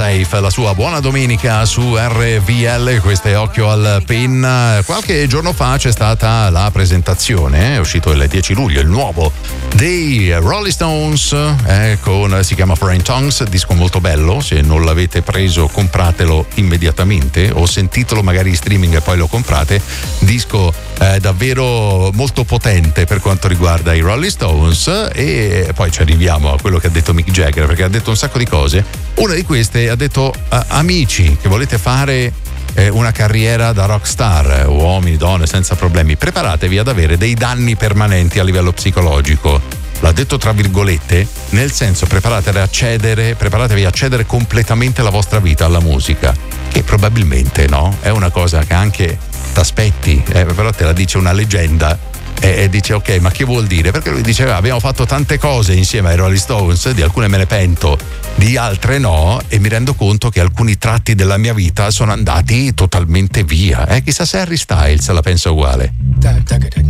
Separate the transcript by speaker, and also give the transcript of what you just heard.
Speaker 1: Safe, la sua buona domenica su RVL. Questo è Occhio al Pin. Qualche giorno fa c'è stata la presentazione, è uscito il 10 luglio, il nuovo dei Rolling Stones, si chiama Foreign Tongues, disco molto bello. Se non l'avete preso compratelo immediatamente o sentitelo magari in streaming e poi lo comprate. Disco davvero molto potente per quanto riguarda i Rolling Stones. E poi ci arriviamo a quello che ha detto Mick Jagger, perché ha detto un sacco di cose. Una di queste ha detto: amici che volete fare una carriera da rockstar, uomini, donne, senza problemi, preparatevi ad avere dei danni permanenti a livello psicologico. L'ha detto tra virgolette, nel senso preparatevi a cedere completamente la vostra vita alla musica, che probabilmente no, è una cosa che anche t'aspetti, però te la dice una leggenda. E dice ok, ma che vuol dire? Perché lui diceva abbiamo fatto tante cose insieme ai Rolling Stones, di alcune me ne pento, di altre no, e mi rendo conto che alcuni tratti della mia vita sono andati totalmente via. Chissà se Harry Styles la pensa uguale.